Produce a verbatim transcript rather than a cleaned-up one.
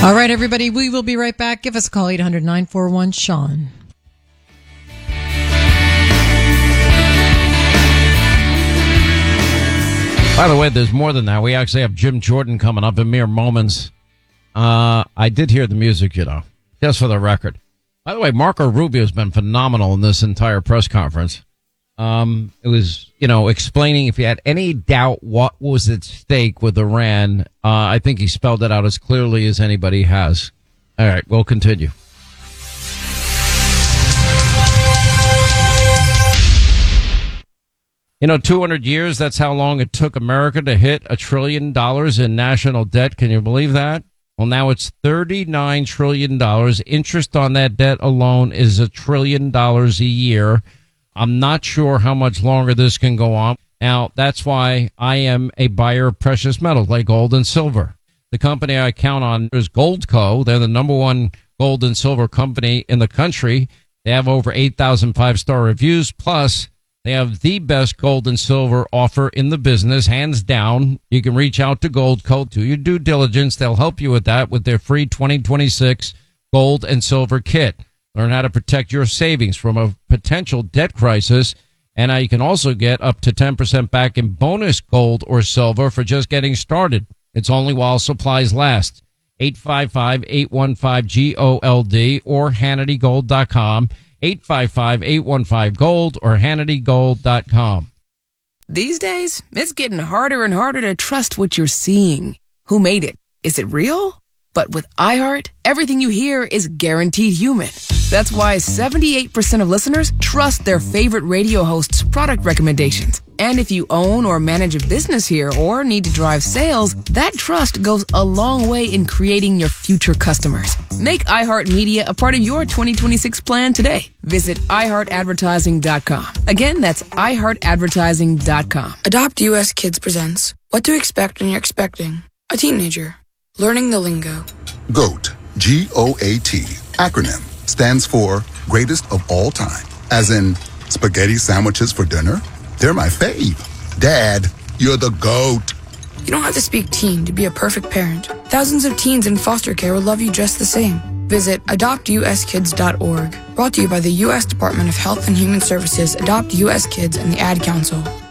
All right, everybody, we will be right back. Give us a call, eight hundred, nine four one, Sean. By the way, there's more than that. We actually have Jim Jordan coming up in mere moments. Uh, I did hear the music, you know, just for the record. By the way, Marco Rubio has been phenomenal in this entire press conference. Um, it was, you know, explaining if you had any doubt what was at stake with Iran. Uh, I think he spelled it out as clearly as anybody has. All right, we'll continue. You know, two hundred years, that's how long it took America to hit a trillion dollars in national debt. Can you believe that? Well, now it's thirty-nine trillion dollars. Interest on that debt alone is a trillion dollars a year. I'm not sure how much longer this can go on. Now, that's why I am a buyer of precious metals like gold and silver. The company I count on is Goldco. They're the number one gold and silver company in the country. They have over eight thousand five-star reviews. Plus, they have the best gold and silver offer in the business, hands down. You can reach out to Goldco, do your due diligence. They'll help you with that with their free twenty twenty-six gold and silver kit. Learn how to protect your savings from a potential debt crisis. And now you can also get up to ten percent back in bonus gold or silver for just getting started. It's only while supplies last. eight five five, eight one five, G O L D or Hannity Gold dot com. eight five five, eight one five, GOLD or Hannity Gold dot com. These days, it's getting harder and harder to trust what you're seeing. Who made it? Is it real? But with iHeart, everything you hear is guaranteed human. That's why seventy-eight percent of listeners trust their favorite radio host's product recommendations. And if you own or manage a business here or need to drive sales, that trust goes a long way in creating your future customers. Make iHeartMedia a part of your twenty twenty-six plan today. Visit i heart advertising dot com. Again, that's i heart advertising dot com. Adopt U S Kids presents What to Expect When You're Expecting a Teenager. Learning the lingo. GOAT, G O A T, acronym, stands for Greatest of All Time. As in, spaghetti sandwiches for dinner? They're my fave. Dad, you're the GOAT. You don't have to speak teen to be a perfect parent. Thousands of teens in foster care will love you just the same. Visit adopt u s kids dot org. Brought to you by the U S Department of Health and Human Services, Adopt U S Kids, and the Ad Council.